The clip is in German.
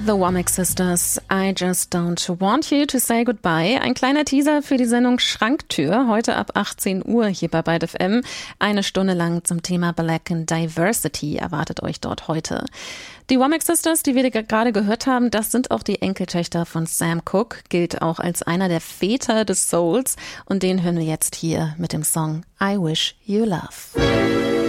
The Womack Sisters, I Just Don't Want You to Say Goodbye. Ein kleiner Teaser für die Sendung Schranktür, heute ab 18 Uhr hier bei Byte FM. Eine Stunde lang zum Thema Black and Diversity erwartet euch dort heute. Die Womack Sisters, die wir gerade gehört haben, das sind auch die Enkeltöchter von Sam Cooke, gilt auch als einer der Väter des Souls. Und den hören wir jetzt hier mit dem Song I Wish You Love.